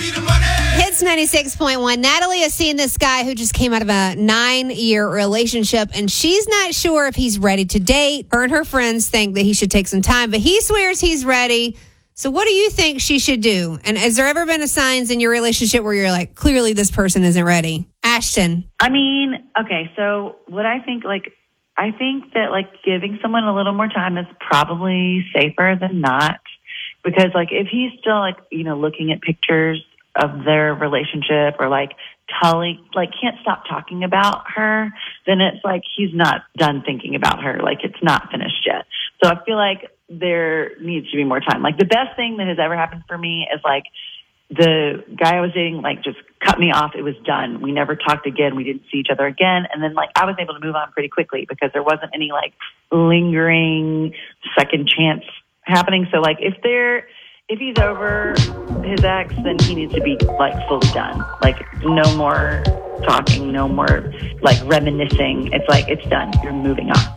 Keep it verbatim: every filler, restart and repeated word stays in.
Hits ninety-six point one. Natalie has seen this guy who just came out of a nine-year relationship, and she's not sure if he's ready to date. Her and her friends think that he should take some time, but he swears he's ready. So what do you think she should do? And has there ever been a signs in your relationship where you're like, clearly this person isn't ready? Ashton. I mean, okay, so what I think, like, I think that, like, giving someone a little more time is probably safer than not. Because, like, if he's still, like, you know, looking at pictures of their relationship or, like, telling, like, can't stop talking about her, then it's like he's not done thinking about her. Like, it's not finished yet. So I feel like there needs to be more time. Like, the best thing that has ever happened for me is, like, the guy I was dating, like, just cut me off. It was done. We never talked again. We didn't see each other again. And then, like, I was able to move on pretty quickly because there wasn't any, like, lingering second chance happening. So, like, if they're, if he's over his ex, then he needs to be, like, fully done. Like, no more talking, no more, like, reminiscing. It's like, it's done. You're moving on.